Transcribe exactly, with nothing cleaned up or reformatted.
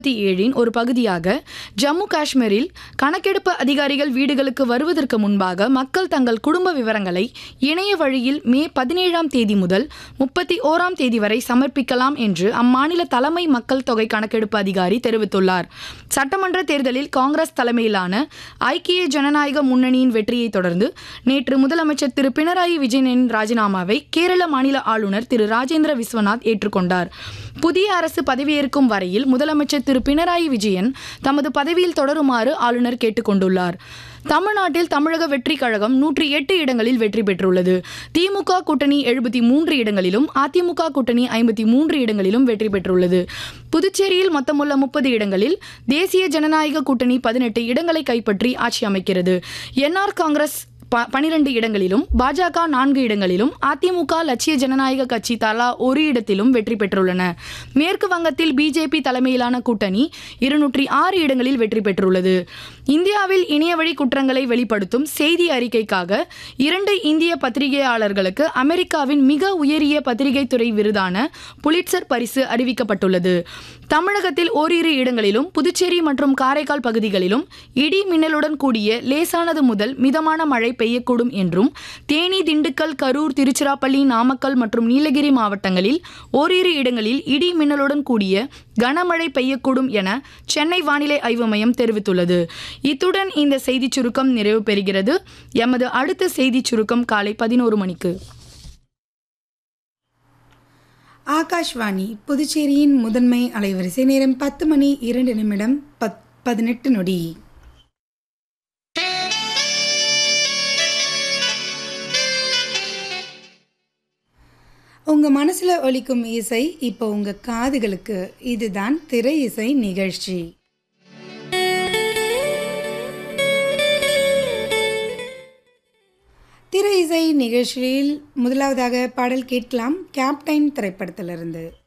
ஏழின் ஒரு பகுதியாக ஜம்மு காஷ்மீரில் கணக்கெடுப்பு அதிகாரிகள் வீடுகளுக்கு வருவதற்கு முன்பாக மக்கள் தங்கள் குடும்ப விவரங்களை இணைய வழியில் மே பதினேழாம் தேதி முதல் முப்பத்தி ஓராம் தேதி வரை சமர்ப்பிக்கலாம் என்று அம்மாநில தலைமை மக்கள் தொகை கணக்கெடுப்பு அதிகாரி தெரிவித்துள்ளார். சட்டமன்ற தேர்தலில் காங்கிரஸ் தலைமையிலான ஐக்கிய ஜனநாயக முன்னணியின் வெற்றியை தொடர்ந்து நேற்று முதலமைச்சர் திரு பினராயி விஜயனின் ராஜினாமாவை கேரள மாநில ஆளுநர் திரு ராஜேந்திர விஸ்வநாத் ஏற்றுக்கொண்டார். புதிய அரசு பதவியேற்கும் வரையில் முதலமைச்சர் திரு பினராயி விஜயன் தமது பதவியில் தொடருமாறு ஆளுநர் கேட்டுக்கொண்டுள்ளார். தமிழ்நாட்டில் தமிழக வெற்றி கழகம் நூற்றி எட்டு இடங்களில் வெற்றி பெற்றுள்ளது. திமுக கூட்டணி எழுபத்தி மூன்று இடங்களிலும் அதிமுக கூட்டணி ஐம்பத்தி மூன்று இடங்களிலும் வெற்றி பெற்றுள்ளது. புதுச்சேரியில் மொத்தமுள்ள முப்பது இடங்களில் தேசிய ஜனநாயக கூட்டணி பதினெட்டு இடங்களை கைப்பற்றி ஆட்சி அமைக்கிறது. என்ஆர் காங்கிரஸ் பனிரெண்டு இடங்களிலும் பாஜக நான்கு இடங்களிலும் அதிமுக லட்சிய ஜனநாயக கட்சி தலா ஒரு இடத்திலும் வெற்றி பெற்றுள்ளன. மேற்கு வங்கத்தில் பிஜேபி தலைமையிலான கூட்டணி இருநூற்றி ஆறு இடங்களில் வெற்றி பெற்றுள்ளது. இந்தியாவில் இணையவழி குற்றங்களை வெளிப்படுத்தும் செய்தி அறிக்கைக்காக இரண்டு இந்திய பத்திரிகையாளர்களுக்கு அமெரிக்காவின் மிக உயரிய பத்திரிகை துறை விருதான புலிட்சர் பரிசு அறிவிக்கப்பட்டுள்ளது. தமிழகத்தில் ஓரிரு இடங்களிலும் புதுச்சேரி மற்றும் காரைக்கால் பகுதிகளிலும் இடி மின்னலுடன் கூடிய லேசானது முதல் மிதமான மழை பெய்யக்கூடும் என்றும் தேனி, திண்டுக்கல், கரூர், திருச்சிராப்பள்ளி, நாமக்கல் மற்றும் நீலகிரி மாவட்டங்களில் ஓரிரு இடங்களில் இடி மின்னலுடன் கூடிய கனமழை பெய்யக்கூடும் என சென்னை வானிலை ஆய்வு மையம் தெரிவித்துள்ளது. இத்துடன் இந்த செய்திச் சுருக்கம் நிறைவு பெறுகிறது. எமது அடுத்த செய்திச் சுருக்கம் காலை பதினோரு மணிக்கு. ஆகாஷ்வாணி புதுச்சேரியின் முதன்மை அலைவரிசை நேரம் பத்து மணி இரண்டு நிமிடம் பத் பதினெட்டு நொடி. உங்க மனசுல ஒலிக்கும் இசை இப்போ உங்க காதுகளுக்கு. இதுதான் திரை இசை நிகழ்ச்சி. திரை இசை நிகழ்ச்சியில் முதலாவதாக பாடல் கேட்கலாம். கேப்டன் திரைப்படத்திலிருந்து.